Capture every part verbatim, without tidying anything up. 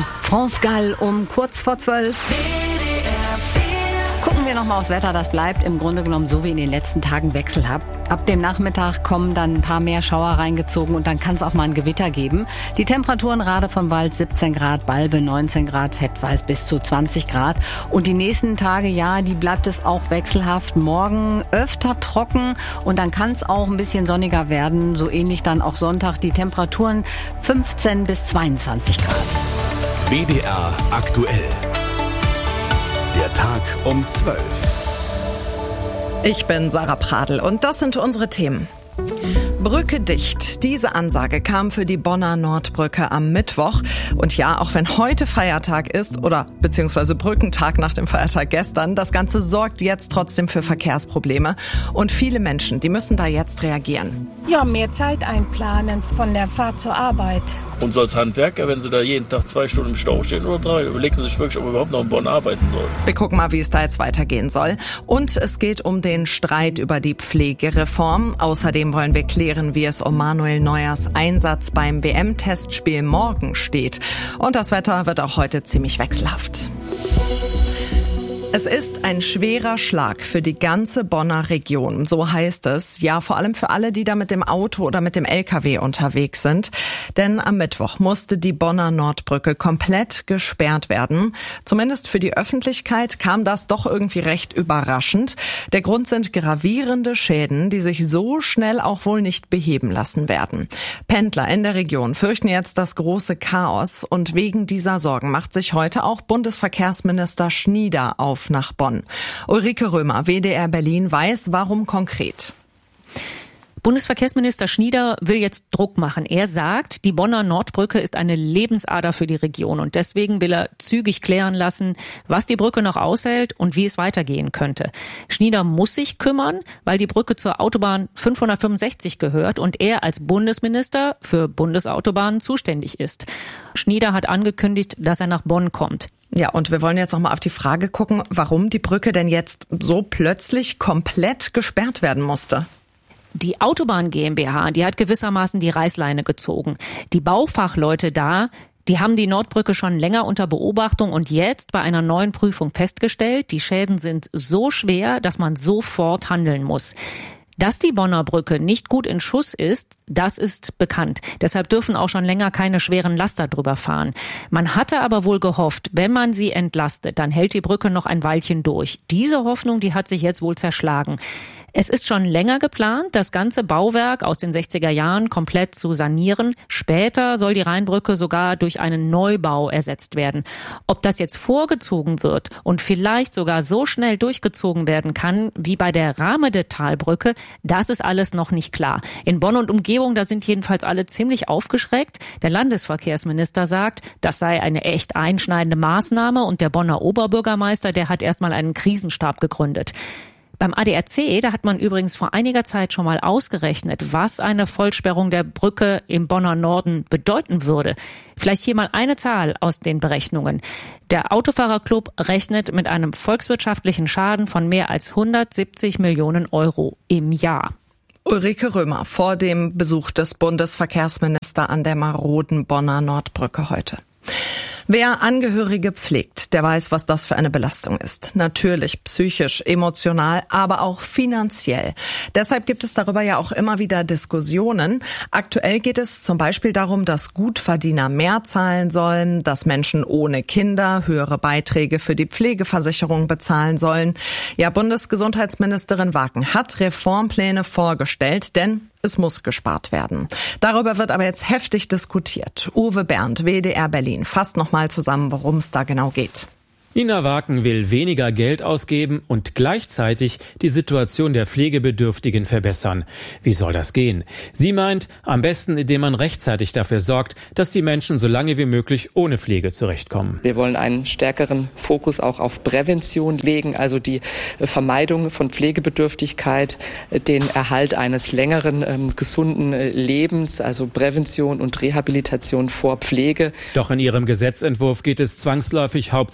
France Gall um kurz vor zwölf. Gucken wir nochmal aufs Wetter. Das bleibt im Grunde genommen so wie in den letzten Tagen wechselhaft. Ab dem Nachmittag kommen dann ein paar mehr Schauer reingezogen und dann kann es auch mal ein Gewitter geben. Die Temperaturen Rade vom Wald siebzehn Grad, Balve neunzehn Grad, Fettweiß bis zu zwanzig Grad. Und die nächsten Tage, ja, die bleibt es auch wechselhaft. Morgen öfter trocken und dann kann es auch ein bisschen sonniger werden. So ähnlich dann auch Sonntag. Die Temperaturen fünfzehn bis zweiundzwanzig Grad. W D R aktuell. Der Tag um zwölf. Ich bin Sarah Pradl und das sind unsere Themen. Brücke dicht. Diese Ansage kam für die Bonner Nordbrücke am Mittwoch. Und ja, auch wenn heute Feiertag ist oder beziehungsweise Brückentag nach dem Feiertag gestern, das Ganze sorgt jetzt trotzdem für Verkehrsprobleme. Und viele Menschen, die müssen da jetzt reagieren. Ja, mehr Zeit einplanen von der Fahrt zur Arbeit. Und so als Handwerker, wenn Sie da jeden Tag zwei Stunden im Stau stehen oder drei, überlegen Sie sich wirklich, ob wir überhaupt noch in Bonn arbeiten sollen. Wir gucken mal, wie es da jetzt weitergehen soll. Und es geht um den Streit über die Pflegereform. Außerdem wollen wir klären, wie es um Manuel Neuers Einsatz beim W M-Testspiel morgen steht. Und das Wetter wird auch heute ziemlich wechselhaft. Es ist ein schwerer Schlag für die ganze Bonner Region, so heißt es. Ja, vor allem für alle, die da mit dem Auto oder mit dem L K W unterwegs sind. Denn am Mittwoch musste die Bonner Nordbrücke komplett gesperrt werden. Zumindest für die Öffentlichkeit kam das doch irgendwie recht überraschend. Der Grund sind gravierende Schäden, die sich so schnell auch wohl nicht beheben lassen werden. Pendler in der Region fürchten jetzt das große Chaos. Und wegen dieser Sorgen macht sich heute auch Bundesverkehrsminister Schnieder auf nach Bonn. Ulrike Römer, W D R Berlin, weiß, warum konkret. Bundesverkehrsminister Schnieder will jetzt Druck machen. Er sagt, die Bonner Nordbrücke ist eine Lebensader für die Region und deswegen will er zügig klären lassen, was die Brücke noch aushält und wie es weitergehen könnte. Schnieder muss sich kümmern, weil die Brücke zur Autobahn fünfhundertfünfundsechzig gehört und er als Bundesminister für Bundesautobahnen zuständig ist. Schnieder hat angekündigt, dass er nach Bonn kommt. Ja, und wir wollen jetzt noch mal auf die Frage gucken, warum die Brücke denn jetzt so plötzlich komplett gesperrt werden musste. Die Autobahn GmbH, die hat gewissermaßen die Reißleine gezogen. Die Baufachleute da, die haben die Nordbrücke schon länger unter Beobachtung und jetzt bei einer neuen Prüfung festgestellt, die Schäden sind so schwer, dass man sofort handeln muss. Dass die Bonner Brücke nicht gut in Schuss ist, das ist bekannt. Deshalb dürfen auch schon länger keine schweren Laster drüber fahren. Man hatte aber wohl gehofft, wenn man sie entlastet, dann hält die Brücke noch ein Weilchen durch. Diese Hoffnung, die hat sich jetzt wohl zerschlagen. Es ist schon länger geplant, das ganze Bauwerk aus den sechziger Jahren komplett zu sanieren. Später soll die Rheinbrücke sogar durch einen Neubau ersetzt werden. Ob das jetzt vorgezogen wird und vielleicht sogar so schnell durchgezogen werden kann, wie bei der Rahmedetalbrücke, das ist alles noch nicht klar. In Bonn und Umgebung, da sind jedenfalls alle ziemlich aufgeschreckt. Der Landesverkehrsminister sagt, das sei eine echt einschneidende Maßnahme und der Bonner Oberbürgermeister, der hat erstmal einen Krisenstab gegründet. Beim A D R C, da hat man übrigens vor einiger Zeit schon mal ausgerechnet, was eine Vollsperrung der Brücke im Bonner Norden bedeuten würde. Vielleicht hier mal eine Zahl aus den Berechnungen. Der Autofahrerclub rechnet mit einem volkswirtschaftlichen Schaden von mehr als hundertsiebzig Millionen Euro im Jahr. Ulrike Römer vor dem Besuch des Bundesverkehrsministers an der maroden Bonner Nordbrücke heute. Wer Angehörige pflegt, der weiß, was das für eine Belastung ist. Natürlich psychisch, emotional, aber auch finanziell. Deshalb gibt es darüber ja auch immer wieder Diskussionen. Aktuell geht es zum Beispiel darum, dass Gutverdiener mehr zahlen sollen, dass Menschen ohne Kinder höhere Beiträge für die Pflegeversicherung bezahlen sollen. Ja, Bundesgesundheitsministerin Waken hat Reformpläne vorgestellt, denn es muss gespart werden. Darüber wird aber jetzt heftig diskutiert. Uwe Berndt, W D R Berlin, fasst noch mal zusammen, worum es da genau geht. Ina Waken will weniger Geld ausgeben und gleichzeitig die Situation der Pflegebedürftigen verbessern. Wie soll das gehen? Sie meint, am besten, indem man rechtzeitig dafür sorgt, dass die Menschen so lange wie möglich ohne Pflege zurechtkommen. Wir wollen einen stärkeren Fokus auch auf Prävention legen, also die Vermeidung von Pflegebedürftigkeit, den Erhalt eines längeren, ähm, gesunden Lebens, also Prävention und Rehabilitation vor Pflege. Doch in ihrem Gesetzentwurf geht es zwangsläufig hauptsächlich um die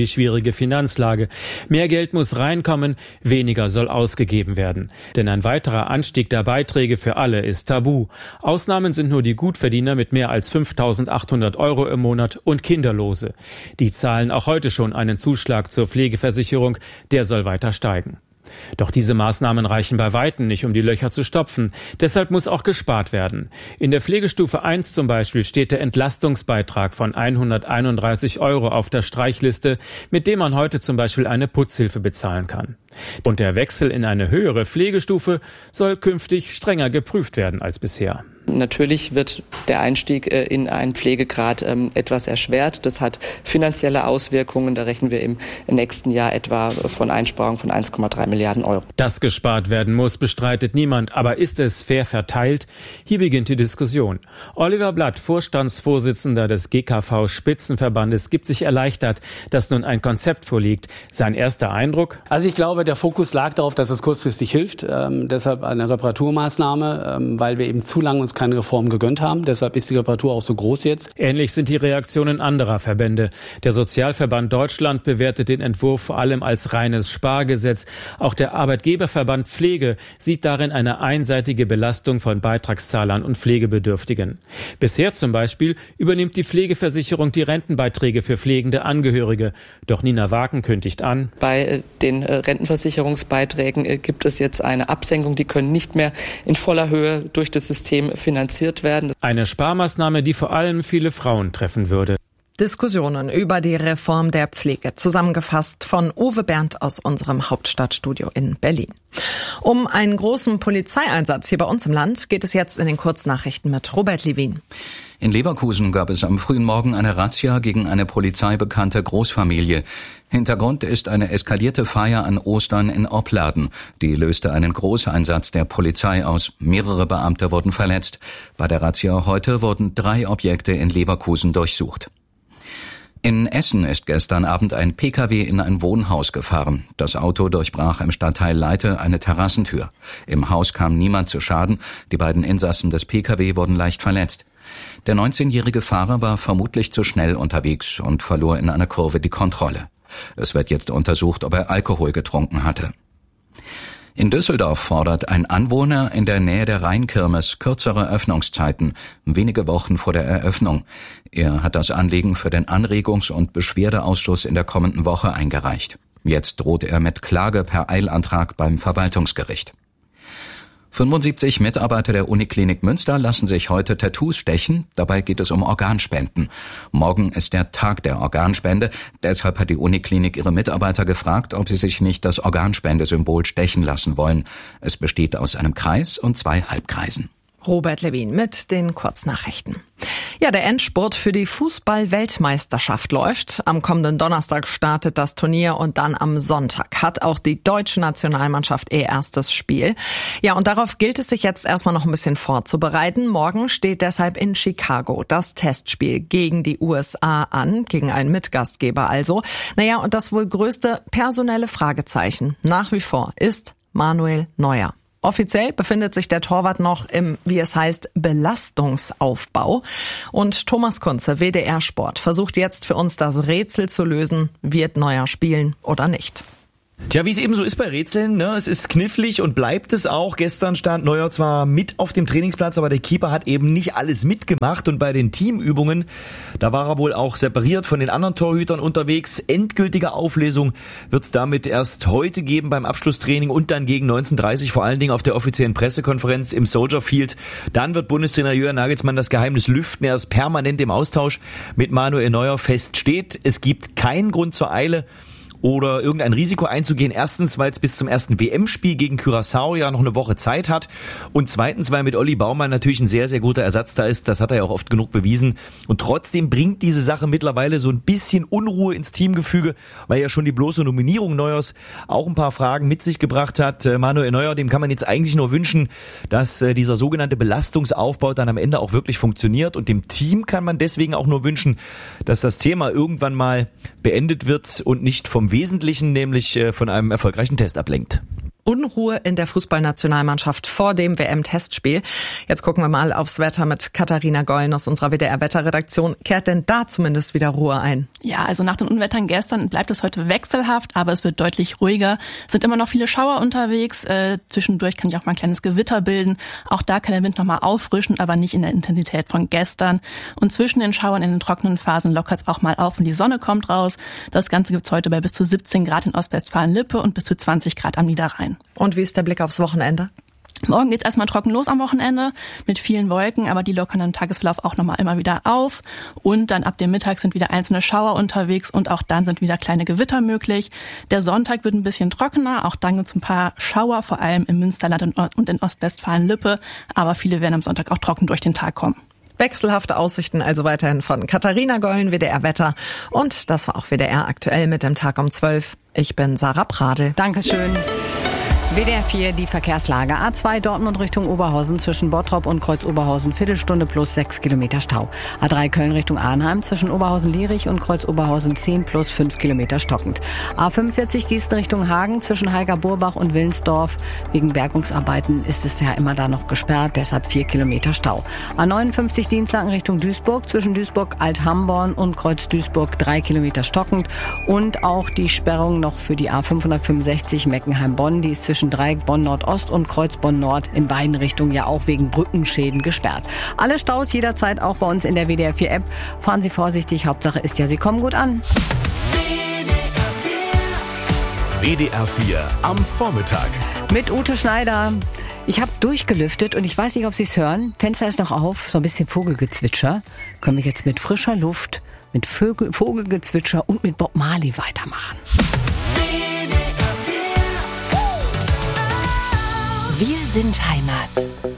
die schwierige Finanzlage. Mehr Geld muss reinkommen, weniger soll ausgegeben werden. Denn ein weiterer Anstieg der Beiträge für alle ist tabu. Ausnahmen sind nur die Gutverdiener mit mehr als fünftausendachthundert Euro im Monat und Kinderlose. Die zahlen auch heute schon einen Zuschlag zur Pflegeversicherung, der soll weiter steigen. Doch diese Maßnahmen reichen bei Weitem nicht, um die Löcher zu stopfen. Deshalb muss auch gespart werden. In der Pflegestufe eins zum Beispiel steht der Entlastungsbeitrag von hunderteinunddreißig Euro auf der Streichliste, mit dem man heute zum Beispiel eine Putzhilfe bezahlen kann. Und der Wechsel in eine höhere Pflegestufe soll künftig strenger geprüft werden als bisher. Natürlich wird der Einstieg in einen Pflegegrad etwas erschwert. Das hat finanzielle Auswirkungen. Da rechnen wir im nächsten Jahr etwa von Einsparungen von eins Komma drei Milliarden Euro. Dass gespart werden muss, bestreitet niemand. Aber ist es fair verteilt? Hier beginnt die Diskussion. Oliver Blatt, Vorstandsvorsitzender des G K V-Spitzenverbandes, gibt sich erleichtert, dass nun ein Konzept vorliegt. Sein erster Eindruck? Also ich glaube, der Fokus lag darauf, dass es kurzfristig hilft. Ähm, deshalb eine Reparaturmaßnahme, ähm, weil wir eben zu lange uns keine Reform gegönnt haben. Deshalb ist die Reparatur auch so groß jetzt. Ähnlich sind die Reaktionen anderer Verbände. Der Sozialverband Deutschland bewertet den Entwurf vor allem als reines Spargesetz. Auch der Arbeitgeberverband Pflege sieht darin eine einseitige Belastung von Beitragszahlern und Pflegebedürftigen. Bisher zum Beispiel übernimmt die Pflegeversicherung die Rentenbeiträge für pflegende Angehörige. Doch Nina Waken kündigt an: Bei den Rentenversicherungsbeiträgen gibt es jetzt eine Absenkung. Die können nicht mehr in voller Höhe durch das System finanziert werden. Eine Sparmaßnahme, die vor allem viele Frauen treffen würde. Diskussionen über die Reform der Pflege, zusammengefasst von Uwe Berndt aus unserem Hauptstadtstudio in Berlin. Um einen großen Polizeieinsatz hier bei uns im Land geht es jetzt in den Kurznachrichten mit Robert Levin. In Leverkusen gab es am frühen Morgen eine Razzia gegen eine polizeibekannte Großfamilie. Hintergrund ist eine eskalierte Feier an Ostern in Opladen. Die löste einen Großeinsatz der Polizei aus. Mehrere Beamte wurden verletzt. Bei der Razzia heute wurden drei Objekte in Leverkusen durchsucht. In Essen ist gestern Abend ein P K W in ein Wohnhaus gefahren. Das Auto durchbrach im Stadtteil Leite eine Terrassentür. Im Haus kam niemand zu Schaden. Die beiden Insassen des P K W wurden leicht verletzt. Der neunzehnjährige Fahrer war vermutlich zu schnell unterwegs und verlor in einer Kurve die Kontrolle. Es wird jetzt untersucht, ob er Alkohol getrunken hatte. In Düsseldorf fordert ein Anwohner in der Nähe der Rheinkirmes kürzere Öffnungszeiten, wenige Wochen vor der Eröffnung. Er hat das Anliegen für den Anregungs- und Beschwerdeausschuss in der kommenden Woche eingereicht. Jetzt droht er mit Klage per Eilantrag beim Verwaltungsgericht. fünfundsiebzig Mitarbeiter der Uniklinik Münster lassen sich heute Tattoos stechen. Dabei geht es um Organspenden. Morgen ist der Tag der Organspende. Deshalb hat die Uniklinik ihre Mitarbeiter gefragt, ob sie sich nicht das Organspendesymbol stechen lassen wollen. Es besteht aus einem Kreis und zwei Halbkreisen. Robert Levin mit den Kurznachrichten. Ja, der Endspurt für die Fußball-Weltmeisterschaft läuft. Am kommenden Donnerstag startet das Turnier und dann am Sonntag hat auch die deutsche Nationalmannschaft ihr erstes Spiel. Ja, und darauf gilt es sich jetzt erstmal noch ein bisschen vorzubereiten. Morgen steht deshalb in Chicago das Testspiel gegen die U S A an, gegen einen Mitgastgeber also. Naja, und das wohl größte personelle Fragezeichen nach wie vor ist Manuel Neuer. Offiziell befindet sich der Torwart noch im, wie es heißt, Belastungsaufbau. Und Thomas Kunze, W D R Sport, versucht jetzt für uns das Rätsel zu lösen, wird Neuer spielen oder nicht. Tja, wie es eben so ist bei Rätseln, ne? Es ist knifflig und bleibt es auch. Gestern stand Neuer zwar mit auf dem Trainingsplatz, aber der Keeper hat eben nicht alles mitgemacht. Und bei den Teamübungen, da war er wohl auch separiert von den anderen Torhütern unterwegs. Endgültige Auflösung wird's damit erst heute geben beim Abschlusstraining und dann gegen neunzehn Uhr dreißig, vor allen Dingen auf der offiziellen Pressekonferenz im Soldier Field. Dann wird Bundestrainer Jürgen Nagelsmann das Geheimnis lüften. Er ist permanent im Austausch mit Manuel Neuer. Fest steht, es gibt keinen Grund zur Eile oder irgendein Risiko einzugehen. Erstens, weil es bis zum ersten W M-Spiel gegen Curaçao ja noch eine Woche Zeit hat. Und zweitens, weil mit Olli Baumann natürlich ein sehr, sehr guter Ersatz da ist. Das hat er ja auch oft genug bewiesen. Und trotzdem bringt diese Sache mittlerweile so ein bisschen Unruhe ins Teamgefüge, weil ja schon die bloße Nominierung Neuers auch ein paar Fragen mit sich gebracht hat. Manuel Neuer, dem kann man jetzt eigentlich nur wünschen, dass dieser sogenannte Belastungsaufbau dann am Ende auch wirklich funktioniert. Und dem Team kann man deswegen auch nur wünschen, dass das Thema irgendwann mal beendet wird und nicht vom Wesentlichen, nämlich von einem erfolgreichen Test ablenkt. Unruhe in der Fußballnationalmannschaft vor dem W M-Testspiel. Jetzt gucken wir mal aufs Wetter mit Katharina Gollen aus unserer W D R-Wetterredaktion. Kehrt denn da zumindest wieder Ruhe ein? Ja, also nach den Unwettern gestern bleibt es heute wechselhaft, aber es wird deutlich ruhiger. Es sind immer noch viele Schauer unterwegs. Äh, zwischendurch kann sich auch mal ein kleines Gewitter bilden. Auch da kann der Wind nochmal auffrischen, aber nicht in der Intensität von gestern. Und zwischen den Schauern in den trockenen Phasen lockert es auch mal auf und die Sonne kommt raus. Das Ganze gibt's heute bei bis zu siebzehn Grad in Ostwestfalen-Lippe und bis zu zwanzig Grad am Niederrhein. Und wie ist der Blick aufs Wochenende? Morgen geht's erstmal trocken los am Wochenende mit vielen Wolken, aber die lockern im Tagesverlauf auch nochmal immer wieder auf. Und dann ab dem Mittag sind wieder einzelne Schauer unterwegs und auch dann sind wieder kleine Gewitter möglich. Der Sonntag wird ein bisschen trockener, auch dann gibt's ein paar Schauer, vor allem im Münsterland und in Ostwestfalen-Lippe. Aber viele werden am Sonntag auch trocken durch den Tag kommen. Wechselhafte Aussichten also weiterhin von Katharina Gollen, W D R-Wetter. Und das war auch W D R aktuell mit dem Tag um zwölf. Ich bin Sarah Pradel. Dankeschön. W D R vier, die Verkehrslage. A zwei Dortmund Richtung Oberhausen zwischen Bottrop und Kreuz Oberhausen, Viertelstunde plus sechs Kilometer Stau. A drei Köln Richtung Arnheim zwischen Oberhausen-Lierich und Kreuz Oberhausen zehn plus fünf Kilometer stockend. A fünfundvierzig Gießen Richtung Hagen zwischen Heiger-Burbach und Willensdorf. Wegen Bergungsarbeiten ist es ja immer da noch gesperrt, deshalb vier Kilometer Stau. A neunundfünfzig Dienstlaken Richtung Duisburg zwischen Duisburg Alt-Hamborn und Kreuz Duisburg drei Kilometer stockend. Und auch die Sperrung noch für die A fünfhundertfünfundsechzig Meckenheim-Bonn, die ist zwischen Dreieck Bonn Nordost und Kreuz Bonn Nord in beiden Richtungen ja auch wegen Brückenschäden gesperrt. Alle Staus jederzeit auch bei uns in der W D R vier App. Fahren Sie vorsichtig, Hauptsache ist ja, Sie kommen gut an. W D R vier am Vormittag. Mit Ute Schneider. Ich habe durchgelüftet und ich weiß nicht, ob Sie es hören. Fenster ist noch auf, so ein bisschen Vogelgezwitscher. Können wir jetzt mit frischer Luft, mit Vögel, Vogelgezwitscher und mit Bob Marley weitermachen. Wir sind Heimat.